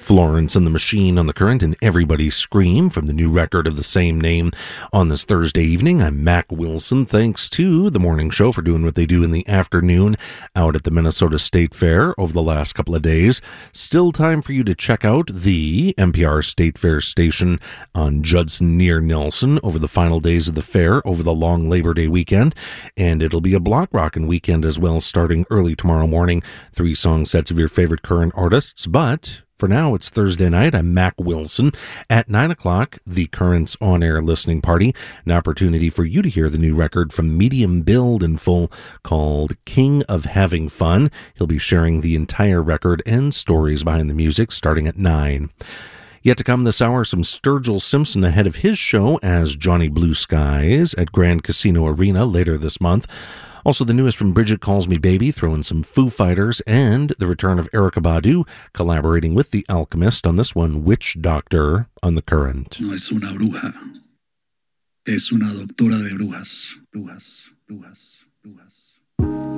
Florence and the Machine on the Current and Everybody Scream from the new record of the same name on this Thursday evening. I'm Mac Wilson. Thanks to the morning show for doing what they do in the afternoon out at the Minnesota State Fair over the last couple of days. Still time for you to check out the NPR State Fair station on Judson near Nelson over the final days of the fair over the long Labor Day weekend. And it'll be a block rockin' weekend as well, starting early tomorrow morning. 3 song sets of your favorite current artists. But for now, it's Thursday night. I'm Mac Wilson. At 9 o'clock, the Currents on-air listening party, an opportunity for you to hear the new record from Medium Build in full called King of Having Fun. He'll be sharing the entire record and stories behind the music starting at 9. Yet to come this hour, some Sturgill Simpson ahead of his show as Johnny Blue Skies at Grand Casino Arena later this month. Also, the newest from Bridget Calls Me Baby, throwing some Foo Fighters, and the return of Erykah Badu, collaborating with The Alchemist on this one, Witch Doctor, on the Current. No es una bruja, es una doctora de brujas, brujas, brujas, brujas.